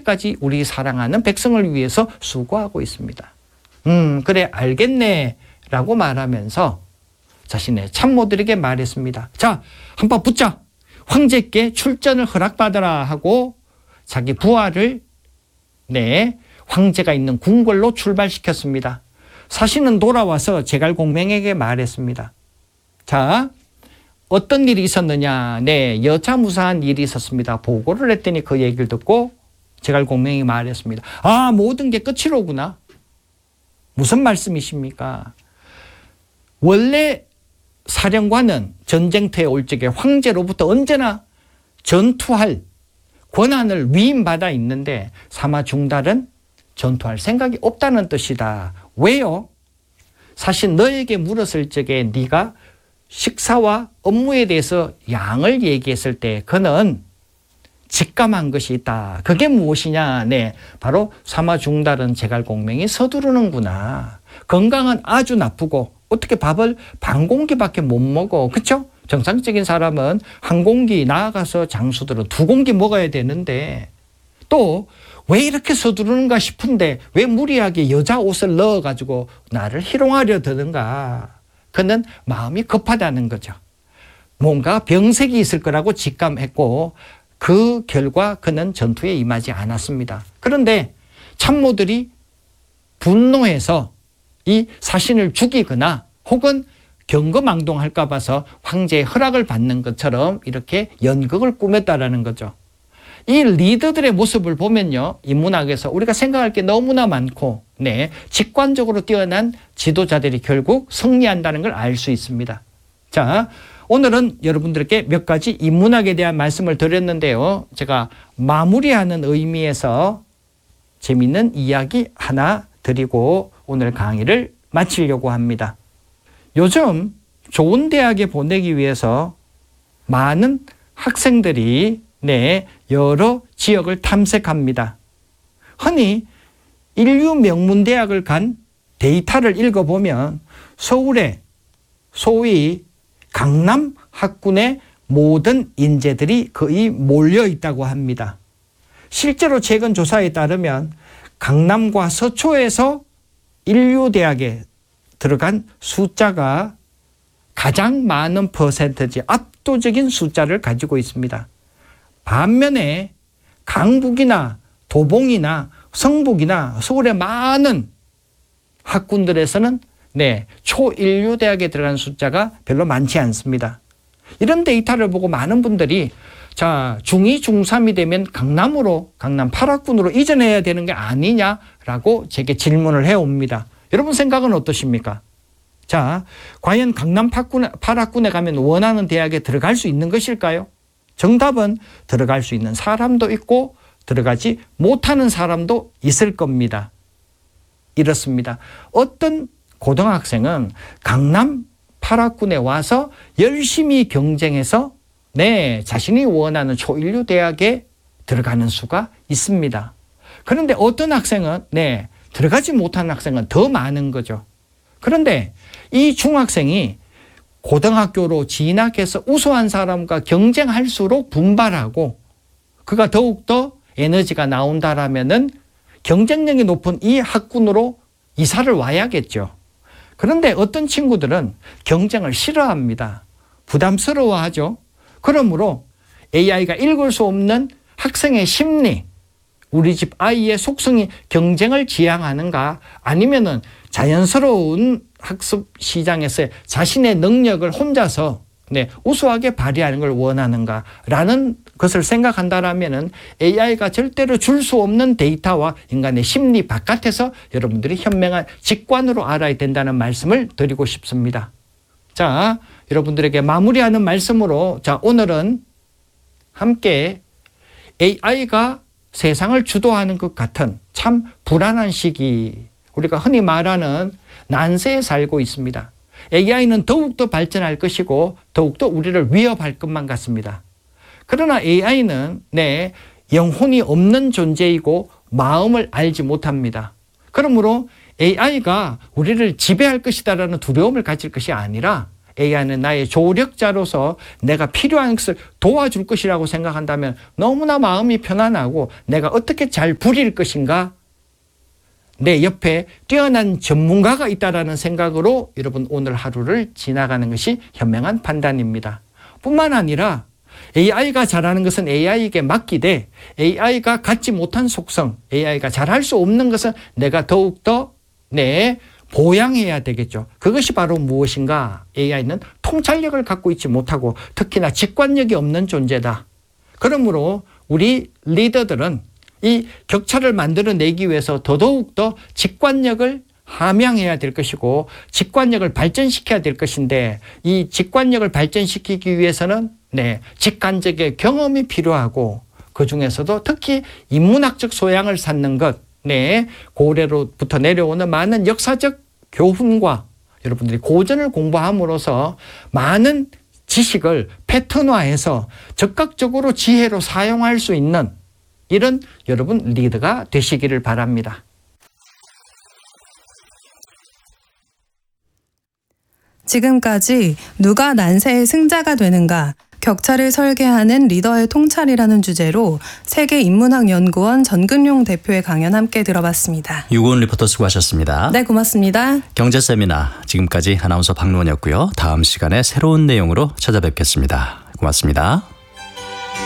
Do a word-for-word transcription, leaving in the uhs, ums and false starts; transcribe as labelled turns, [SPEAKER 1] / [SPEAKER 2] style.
[SPEAKER 1] 이렇게까지 우리 사랑하는 백성을 위해서 수고하고 있습니다. 음, 그래 알겠네 라고 말하면서 자신의 참모들에게 말했습니다. 자, 한번 붙자. 황제께 출전을 허락받으라 하고 자기 부하를 네, 황제가 있는 궁궐로 출발시켰습니다. 사신은 돌아와서 제갈공명에게 말했습니다. 자, 어떤 일이 있었느냐? 네, 여차무사한 일이 있었습니다. 보고를 했더니 그 얘기를 듣고 제갈공명이 말했습니다. 아, 모든 게 끝이로구나. 무슨 말씀이십니까? 원래 사령관은 전쟁터에 올 적에 황제로부터 언제나 전투할 권한을 위임받아 있는데 사마중달은 전투할 생각이 없다는 뜻이다. 왜요? 사실 너에게 물었을 적에 네가 식사와 업무에 대해서 양을 얘기했을 때 그는 직감한 것이 있다. 그게 무엇이냐? 네, 바로 사마중달은 제갈공명이 서두르는구나. 건강은 아주 나쁘고 어떻게 밥을 반 공기밖에 못 먹어. 그렇죠? 정상적인 사람은 한 공기, 나아가서 장수들은 두 공기 먹어야 되는데 또 왜 이렇게 서두르는가 싶은데 왜 무리하게 여자 옷을 넣어가지고 나를 희롱하려 드는가. 그는 마음이 급하다는 거죠. 뭔가 병색이 있을 거라고 직감했고 그 결과 그는 전투에 임하지 않았습니다. 그런데 참모들이 분노해서 이 사신을 죽이거나 혹은 경거망동할까 봐서 황제의 허락을 받는 것처럼 이렇게 연극을 꾸몄다라는 거죠. 이 리더들의 모습을 보면요, 인문학에서 우리가 생각할 게 너무나 많고, 네, 직관적으로 뛰어난 지도자들이 결국 승리한다는 걸 알 수 있습니다. 자, 오늘은 여러분들께 몇 가지 인문학에 대한 말씀을 드렸는데요. 제가 마무리하는 의미에서 재미있는 이야기 하나 드리고 오늘 강의를 마치려고 합니다. 요즘 좋은 대학에 보내기 위해서 많은 학생들이 네, 여러 지역을 탐색합니다. 흔히 인류 명문대학을 간 데이터를 읽어보면 서울에 소위 강남 학군의 모든 인재들이 거의 몰려 있다고 합니다. 실제로 최근 조사에 따르면 강남과 서초에서 인류대학에 들어간 숫자가 가장 많은 퍼센트지 압도적인 숫자를 가지고 있습니다. 반면에 강북이나 도봉이나 성북이나 서울의 많은 학군들에서는 네, 초인류대학에 들어간 숫자가 별로 많지 않습니다. 이런 데이터를 보고 많은 분들이 자, 중이, 중삼이 되면 강남으로, 강남 팔 학군으로 이전해야 되는 게 아니냐라고 제게 질문을 해옵니다. 여러분 생각은 어떠십니까? 자, 과연 강남 팔 학군에 가면 원하는 대학에 들어갈 수 있는 것일까요? 정답은 들어갈 수 있는 사람도 있고 들어가지 못하는 사람도 있을 겁니다. 이렇습니다. 어떤 고등학생은 강남 팔 학군에 와서 열심히 경쟁해서 네, 자신이 원하는 초인류 대학에 들어가는 수가 있습니다. 그런데 어떤 학생은 네, 들어가지 못하는 학생은 더 많은 거죠. 그런데 이 중학생이 고등학교로 진학해서 우수한 사람과 경쟁할수록 분발하고 그가 더욱더 에너지가 나온다라면은 경쟁력이 높은 이 학군으로 이사를 와야겠죠. 그런데 어떤 친구들은 경쟁을 싫어합니다. 부담스러워하죠. 그러므로 에이아이가 읽을 수 없는 학생의 심리, 우리 집 아이의 속성이 경쟁을 지향하는가 아니면은 자연스러운 학습 시장에서 자신의 능력을 혼자서 네, 우수하게 발휘하는 걸 원하는가라는 것을 생각한다라면은 에이아이가 절대로 줄 수 없는 데이터와 인간의 심리 바깥에서 여러분들이 현명한 직관으로 알아야 된다는 말씀을 드리고 싶습니다. 자, 여러분들에게 마무리하는 말씀으로 자, 오늘은 함께 에이아이가 세상을 주도하는 것 같은 참 불안한 시기, 우리가 흔히 말하는 난세에 살고 있습니다. 에이아이는 더욱더 발전할 것이고 더욱더 우리를 위협할 것만 같습니다. 그러나 에이아이는 네, 영혼이 없는 존재이고 마음을 알지 못합니다. 그러므로 에이아이가 우리를 지배할 것이다라는 두려움을 가질 것이 아니라 에이아이는 나의 조력자로서 내가 필요한 것을 도와줄 것이라고 생각한다면 너무나 마음이 편안하고 내가 어떻게 잘 부릴 것인가, 내 옆에 뛰어난 전문가가 있다라는 생각으로 여러분 오늘 하루를 지나가는 것이 현명한 판단입니다. 뿐만 아니라 에이아이가 잘하는 것은 에이아이에게 맡기되 에이아이가 갖지 못한 속성, 에이아이가 잘할 수 없는 것은 내가 더욱더 내 보양해야 되겠죠. 그것이 바로 무엇인가? 에이아이는 통찰력을 갖고 있지 못하고 특히나 직관력이 없는 존재다. 그러므로 우리 리더들은 이 격차를 만들어내기 위해서 더더욱더 직관력을 함양해야 될 것이고 직관력을 발전시켜야 될 것인데, 이 직관력을 발전시키기 위해서는 네, 직관적의 경험이 필요하고 그중에서도 특히 인문학적 소양을 쌓는 것, 네, 고래로부터 내려오는 많은 역사적 교훈과 여러분들이 고전을 공부함으로써 많은 지식을 패턴화해서 적극적으로 지혜로 사용할 수 있는 이런 여러분 리더가 되시기를 바랍니다.
[SPEAKER 2] 지금까지 누가 난세의 승자가 되는가, 격차를 설계하는 리더의 통찰이라는 주제로 세계인문학연구원 전근용 대표의 강연 함께 들어봤습니다.
[SPEAKER 3] 유고은 리포터 수고하셨습니다.
[SPEAKER 2] 네, 고맙습니다.
[SPEAKER 3] 경제세미나 지금까지 아나운서 박노원이었고요. 다음 시간에 새로운 내용으로 찾아뵙겠습니다. 고맙습니다.